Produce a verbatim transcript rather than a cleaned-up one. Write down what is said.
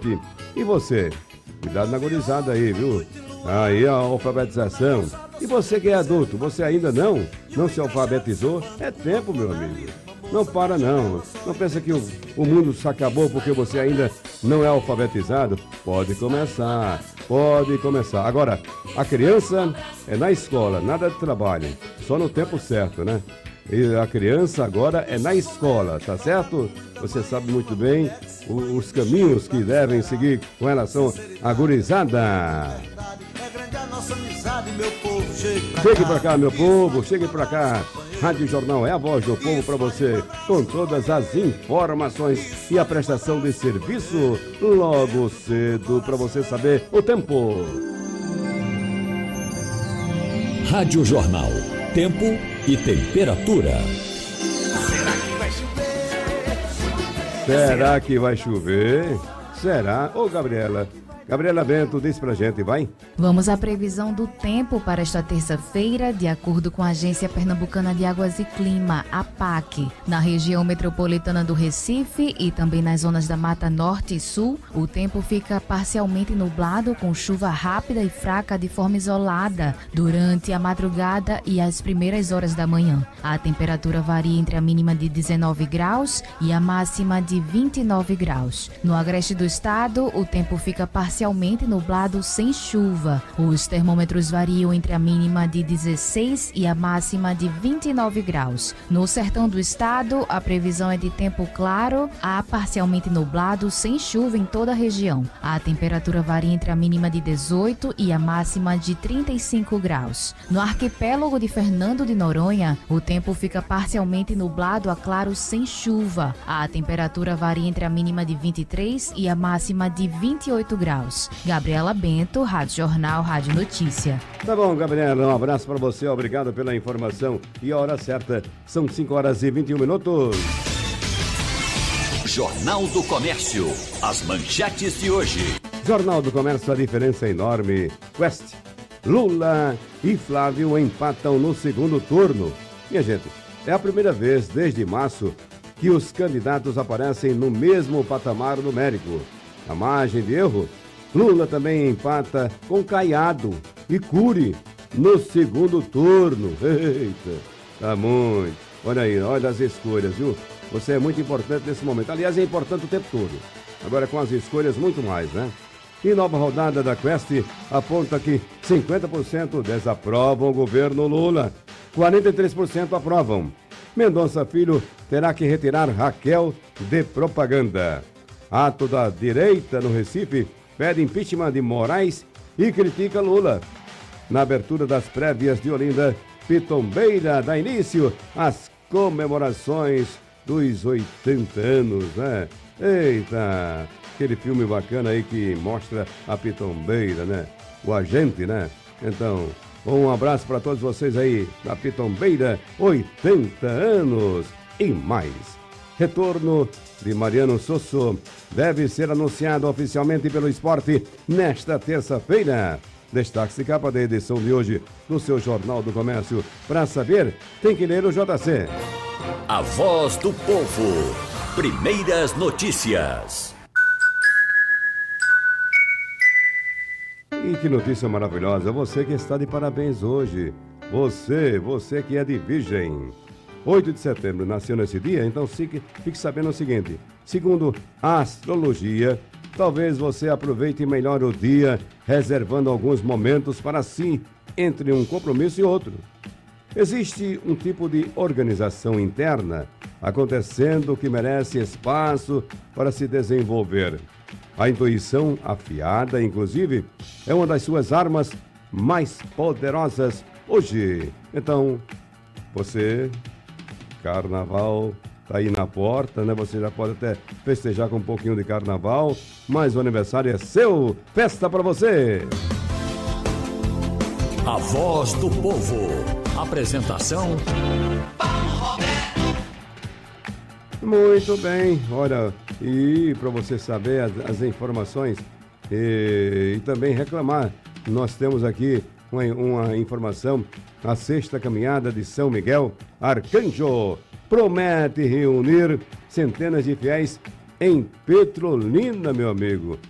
noite. E você? Cuidado na gurizada aí, viu? Aí a alfabetização. E você que é adulto, você ainda não? Não se alfabetizou? É tempo, meu amigo. Não para não. Não pensa que o, o mundo se acabou porque você ainda não é alfabetizado? Pode começar, pode começar. Agora, a criança é na escola, nada de trabalho. Só no tempo certo, né? E a criança agora é na escola, tá certo? Você sabe muito bem os caminhos que devem seguir com relação à gurizada. Chegue pra cá, meu povo, chegue pra cá. Rádio Jornal é a voz do povo pra você, com todas as informações e a prestação de serviço logo cedo pra você saber o tempo. Rádio Jornal, tempo e temperatura. Será que vai chover? Será que vai chover? Será? Ô, Gabriela, Gabriela Bento, diz pra gente, vai? Vamos à previsão do tempo para esta terça-feira, de acordo com a Agência Pernambucana de Águas e Clima, a APAC. Na região metropolitana do Recife e também nas zonas da Mata Norte e Sul, o tempo fica parcialmente nublado, com chuva rápida e fraca de forma isolada durante a madrugada e as primeiras horas da manhã. A temperatura varia entre a mínima de dezenove graus e a máxima de vinte e nove graus. No agreste do estado, o tempo fica parcialmente Parcialmente nublado sem chuva. Os termômetros variam entre a mínima de dezesseis e a máxima de vinte e nove graus. No sertão do estado, a previsão é de tempo claro a parcialmente nublado sem chuva em toda a região. A temperatura varia entre a mínima de dezoito e a máxima de trinta e cinco graus. No arquipélago de Fernando de Noronha, o tempo fica parcialmente nublado a claro sem chuva. A temperatura varia entre a mínima de vinte e três e a máxima de vinte e oito graus. Gabriela Bento, Rádio Jornal, Rádio Notícia. Tá bom, Gabriela, um abraço para você, obrigado pela informação. E a hora certa, são cinco horas e vinte e um minutos. Jornal do Comércio, as manchetes de hoje. Jornal do Comércio, a diferença é enorme. Quest, Lula e Flávio empatam no segundo turno. Minha gente, é a primeira vez desde março que os candidatos aparecem no mesmo patamar numérico. A margem de erro, Lula também empata com Caiado e Cury no segundo turno. Eita, tá muito. Olha aí, olha as escolhas, viu? Você é muito importante nesse momento. Aliás, é importante o tempo todo. Agora com as escolhas, muito mais, né? E nova rodada da Quest aponta que cinquenta por cento desaprovam o governo Lula, quarenta e três por cento aprovam. Mendonça Filho terá que retirar Raquel de propaganda. Ato da direita no Recife pede impeachment de Moraes e critica Lula. Na abertura das prévias de Olinda, Pitombeira dá início às comemorações dos oitenta anos, né? Eita, aquele filme bacana aí que mostra a Pitombeira, né? O agente, né? Então, um abraço para todos vocês aí da Pitombeira, oitenta anos e mais. Retorno de Mariano Sosso deve ser anunciado oficialmente pelo esporte nesta terça-feira. Destaque de capa da edição de hoje do seu Jornal do Comércio. Para saber, tem que ler o J C. A voz do povo. Primeiras notícias. E que notícia maravilhosa. Você que está de parabéns hoje. Você, você que é de Virgem. oito de setembro nasceu nesse dia, então fique, fique sabendo o seguinte. Segundo a astrologia, talvez você aproveite melhor o dia, reservando alguns momentos para si, entre um compromisso e outro. Existe um tipo de organização interna acontecendo que merece espaço para se desenvolver. A intuição afiada, inclusive, é uma das suas armas mais poderosas hoje. Então, você, carnaval tá aí na porta, né? Você já pode até festejar com um pouquinho de carnaval, mas o aniversário é seu. Festa pra você! A voz do povo. Apresentação Paulo Roberto. Muito bem, olha, e para você saber as, as informações e, e também reclamar, nós temos aqui uma, uma informação, a sexta caminhada de São Miguel Arcanjo promete reunir centenas de fiéis em Petrolina, meu amigo.